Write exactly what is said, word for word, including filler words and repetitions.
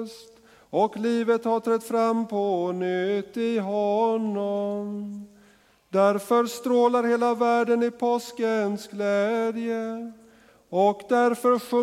tröst, och livet har trätt fram på nytt i honom. Därför strålar hela världen i påskens glädje, och därför sjunger